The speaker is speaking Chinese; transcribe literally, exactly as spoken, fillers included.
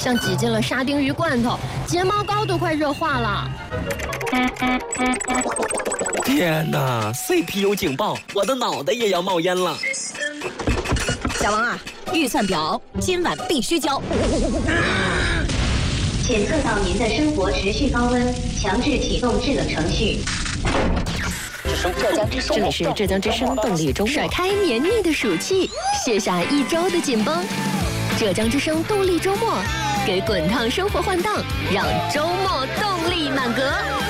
像挤进了沙丁鱼罐头，睫毛膏都快热化了。 天哪 ，C P U 警报，我的脑袋也要冒烟了。 小王啊，预算表今晚必须交。 检测到您的生活持续高温，强制启动制冷程序。 浙江之声，这里是浙江之声动力周末，甩开黏腻的暑气，卸下一周的紧绷。浙江之声动力周末，给滚烫生活换挡，让周末动力满格。